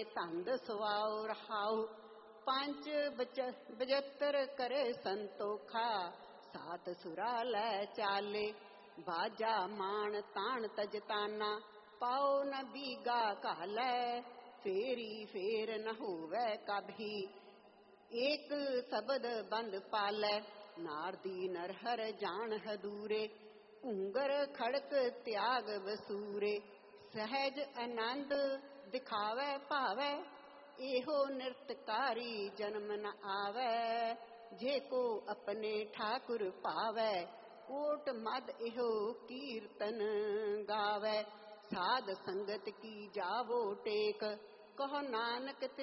ਧੰਦ ਸਵਾਉ ਰਹਾਉ। ਪੰਜ ਬਜੱਤਰ ਕਰੇ ਸੰਤੋਖਾ, ਸਾਤ ਸੁਰਾ ਲੈ ਚਾਲੇ। ਬਾਜਾ ਮਾਣ ਤਾਣ ਤਜਤਾਨਾ, ਪਾਉ ਨ ਬੀਗਾ ਘਾਲੈ। ਫੇਰੀ ਫੇਰ ਨ ਹੋਵੈ ਕਭੀ, ਏਕ ਸਬਦ ਬੰਦ ਪਾਲੈ। ਨਾਰਦੀ ਨਰਹਰ ਜਾਣ ਹਦੂਰੇ, ਘੂੰਗਰ ਖੜਕ ਤਿਆਗ ਵਸੂਰੇ। ਸਹਿਜ ਆਨੰਦ ਦਿਖਾਵੈ ਭਾਵੈ, ਇਹੋ ਨਿਰਤਕਾਰੀ ਜਨਮ ਨ ਆਵੈ। ਜੇ ਕੋ ਆਪਣੇ ਠਾਕੁਰ ਭਾਵੈ, ਕੋਟ ਮਦ ਇਹੋ ਕੀਰਤਨ ਗਾਵੈ। ਸਾਧ ਸੰਗਤ ਕੀ ਜਾਵੋ ਟੇਕ, ਕਹੋ ਨਾਨਕ